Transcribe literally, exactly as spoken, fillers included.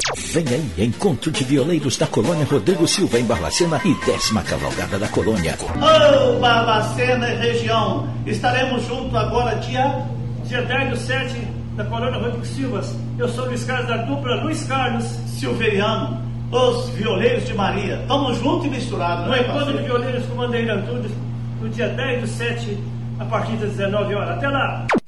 Vem aí, encontro de violeiros da Colônia Rodrigo Silva em Barbacena e décima cavalgada da Colônia. Ô, oh, Barbacena e região, estaremos juntos agora dia... Dia dez do sete, da Colônia Rodrigo Silva. Eu sou Luiz Carlos da dupla Luiz Carlos Silveriano, os violeiros de Maria. Estamos juntos e misturados, no não é, encontro parceiro? de violeiros com Bandeira Antunes, no dia dez do sete, a partir das dezenove horas. Até lá!